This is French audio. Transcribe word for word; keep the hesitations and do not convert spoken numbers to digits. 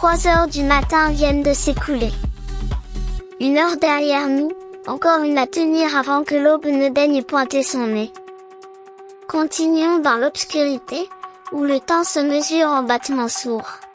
Trois heures du matin viennent de s'écouler. Une heure derrière nous, encore une à tenir avant que l'aube ne daigne pointer son nez. Continuons dans l'obscurité, où le temps se mesure en battements sourds.